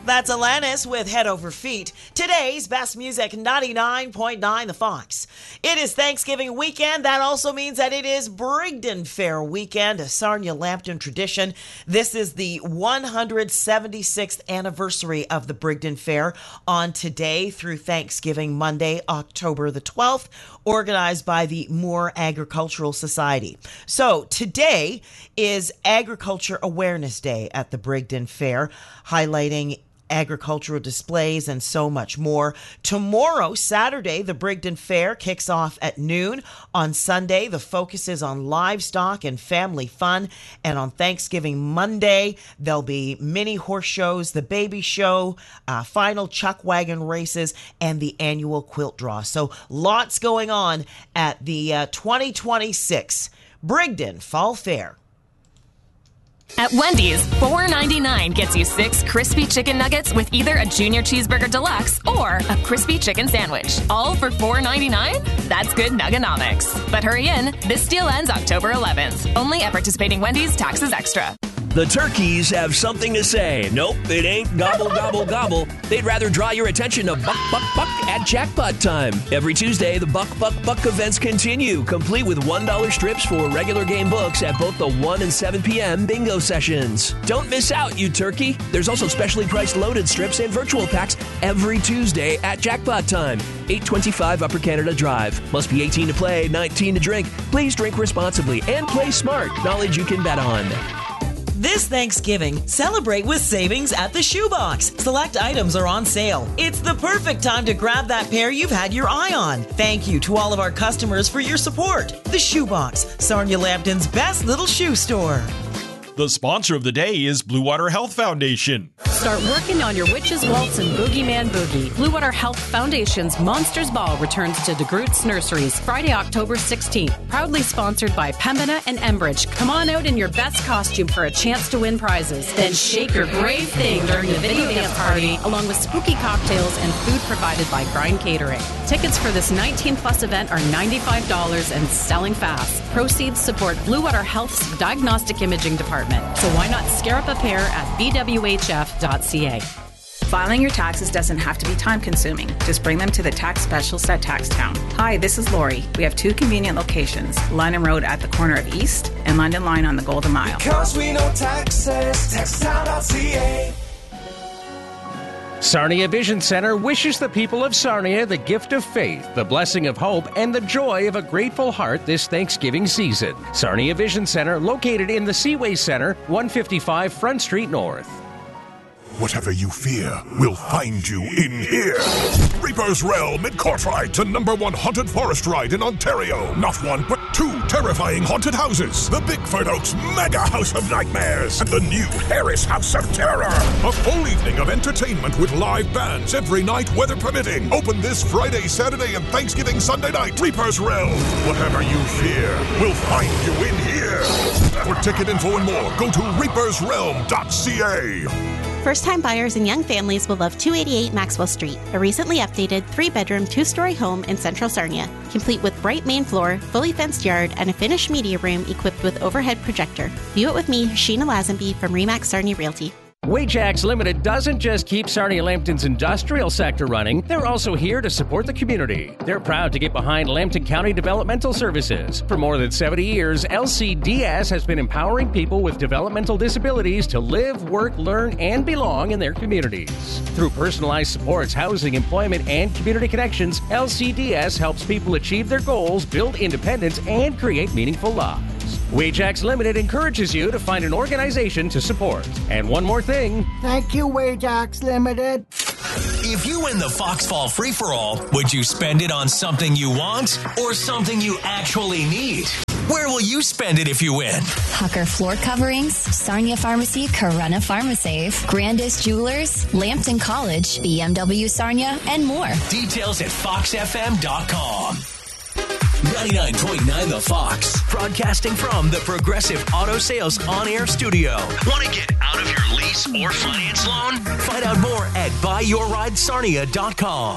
That's Alanis with Head Over Feet. Today's best music, 99.9 The Fox. It is Thanksgiving weekend. That also means that it is Brigden Fair weekend, a Sarnia Lambton tradition. This is the 176th anniversary of the Brigden Fair on today through Thanksgiving Monday, October the 12th, organized by the Moore Agricultural Society. So today is Agriculture Awareness Day at the Brigden Fair, highlighting agricultural displays and so much more. Tomorrow, Saturday, the Brigden Fair kicks off at noon. On Sunday, the focus is on livestock and family fun. And on Thanksgiving Monday, there'll be mini horse shows, the baby show, final chuck wagon races, and the annual quilt draw. So lots going on at the 2026 Brigden Fall Fair. At Wendy's, $4.99 gets you 6 crispy chicken nuggets with either a Junior Cheeseburger Deluxe or a crispy chicken sandwich. All for $4.99? That's good Nugganomics. But hurry in, this deal ends October 11th. Only at participating Wendy's, taxes extra. The turkeys have something to say. Nope, it ain't gobble, gobble, gobble. They'd rather draw your attention to Buck, Buck, Buck at jackpot time. Every Tuesday, the Buck, Buck, Buck events continue, complete with $1 strips for regular game books at both the 1 and 7 p.m. bingo sessions. Don't miss out, you turkey. There's also specially priced loaded strips and virtual packs every Tuesday at jackpot time. 825 Upper Canada Drive. Must be 18 to play, 19 to drink. Please drink responsibly and play smart. Knowledge you can bet on. This Thanksgiving, celebrate with savings at the Shoebox. Select items are on sale. It's the perfect time to grab that pair you've had your eye on. Thank you to all of our customers for your support. The Shoebox, Sarnia Lambton's best little shoe store. The sponsor of the day is Blue Water Health Foundation. Start working on your Witches Waltz and Boogeyman Boogie. Blue Water Health Foundation's Monsters Ball returns to DeGroote's Nurseries Friday, October 16th. Proudly sponsored by Pembina and Enbridge. Come on out in your best costume for a chance to win prizes. Then shake your brave thing during the video dance party, along with spooky cocktails and food provided by Grind Catering. Tickets for this 19-plus event are $95 and selling fast. Proceeds support Blue Water Health's Diagnostic Imaging Department. So why not scare up a pair at bwhf.ca. Filing your taxes doesn't have to be time-consuming. Just bring them to the tax specialist at Taxtown. Hi, this is Lori. We have 2 convenient locations, London Road at the corner of East and London Line on the Golden Mile. Because we know taxes, taxtown.ca. Sarnia Vision Center wishes the people of Sarnia the gift of faith, the blessing of hope, and the joy of a grateful heart this Thanksgiving season. Sarnia Vision Center, located in the Seaway Center, 155 Front Street North. Whatever you fear will find you in here. Reaper's Realm in Courtrai, the #1 haunted forest ride in Ontario. Not 1, but 2 terrifying haunted houses. The Bigford Oaks Mega House of Nightmares and the new Harris House of Terror. A full evening of entertainment with live bands every night, weather permitting. Open this Friday, Saturday, and Thanksgiving Sunday night. Reaper's Realm. Whatever you fear will find you in here. For ticket info and more, go to reapersrealm.ca. First-time buyers and young families will love 288 Maxwell Street, a recently updated 3-bedroom, 2-story home in central Sarnia, complete with bright main floor, fully fenced yard, and a finished media room equipped with overhead projector. View it with me, Sheena Lazenby from Remax Sarnia Realty. Wajax Limited doesn't just keep Sarnia Lambton's industrial sector running, they're also here to support the community. They're proud to get behind Lambton County Developmental Services. For more than 70 years, LCDS has been empowering people with developmental disabilities to live, work, learn, and belong in their communities. Through personalized supports, housing, employment, and community connections, LCDS helps people achieve their goals, build independence, and create meaningful lives. Wajax Limited encourages you to find an organization to support. And one more thing. Thank you, Wajax Limited. If you win the Fox Fall Free-for-All, would you spend it on something you want or something you actually need? Where will you spend it if you win? Hucker Floor Coverings, Sarnia Pharmacy, Corunna PharmaSave, Grandis Jewelers, Lambton College, BMW Sarnia, and more. Details at foxfm.com. 99.9 The Fox, broadcasting from the Progressive Auto Sales on-air studio. Want to get out of your lease or finance loan? Find out more at buyyourridesarnia.com.